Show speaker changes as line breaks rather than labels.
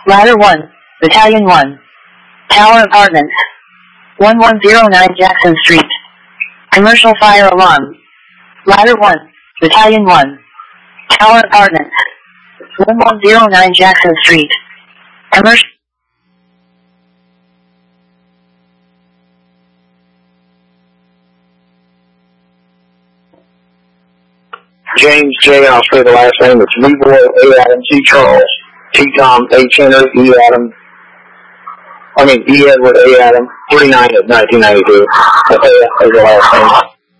Ladder 1, Battalion 1. Tower Apartments. 1109 Jackson Street. Commercial fire alarm. Ladder 1, Battalion 1. Tower Apartments. 1109 Jackson Street. Commercial.
James J. I'll say the last name. It's Leroy A. Adam, C. Charles, T. Tom, H. Henry, E. Adam. E. Edward A. Adam, 49 of 1992. That's the last name.